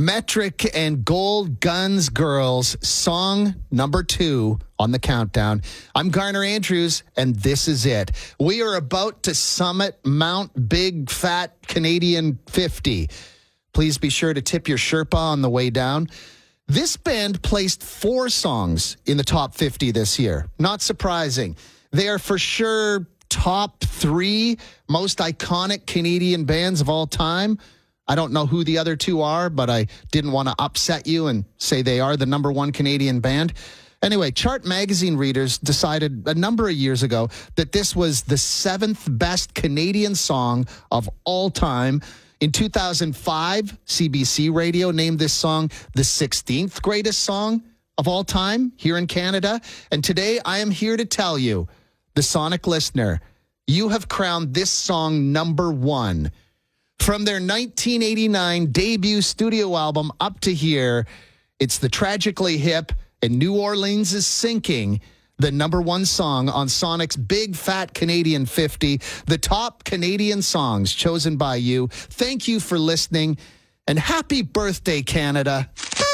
Metric and Gold Guns Girls, song number 2 on the countdown. I'm Garner Andrews, and this is it. We are about to summit Mount Big Fat Canadian 50. Please be sure to tip your Sherpa on the way down. This band placed 4 songs in the top 50 this year. Not surprising. They are for sure top 3 most iconic Canadian bands of all time. I don't know who the other 2 are, but I didn't want to upset you and say they are the number 1 Canadian band. Anyway, Chart Magazine readers decided a number of years ago that this was the 7th best Canadian song of all time. In 2005, CBC Radio named this song the 16th greatest song of all time here in Canada. And today I am here to tell you, the Sonic listener, you have crowned this song number 1. From their 1989 debut studio album up to here, it's the Tragically Hip and New Orleans is Sinking, the number 1 song on Sonic's Big Fat Canadian 50, the top Canadian songs chosen by you. Thank you for listening, and happy birthday, Canada.